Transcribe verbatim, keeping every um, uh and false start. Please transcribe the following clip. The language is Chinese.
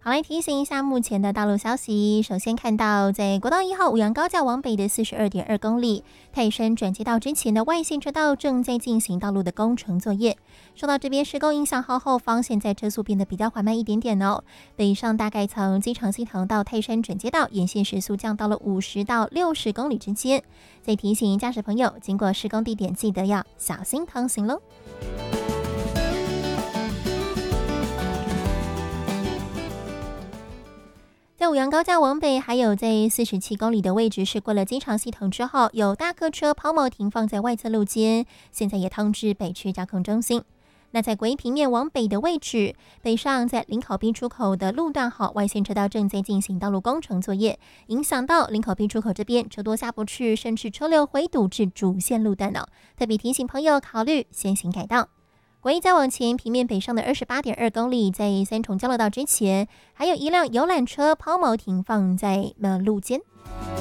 好，来提醒一下目前的道路消息。首先看到，在国道一号五杨高架往北的四十二点二公里泰山转接道之前的外线车道正在进行道路的工程作业，受到这边施工影响后，后方现在车速变得比较缓慢一点点哦。北上大概从机场西塘到泰山转接道沿线时速降到了五十到六十公里之间。再提醒驾驶朋友，经过施工地点记得要小心航行喽。在五杨高架往北，还有在四十七公里的位置是过了机场系统之后，有大客车抛锚停放在外侧路肩，现在也通知北区交控中心。那在国一平面往北的位置，北上在林口 B 出口的路段后，外线车道正在进行道路工程作业，影响到林口 B 出口这边车多下不去，甚至车流回堵至主线路段哦。特别提醒朋友考虑先行改道。国一再往前，平面北上的二十八点二公里，在三重交流道之前，还有一辆游览车抛锚停放在呃路肩。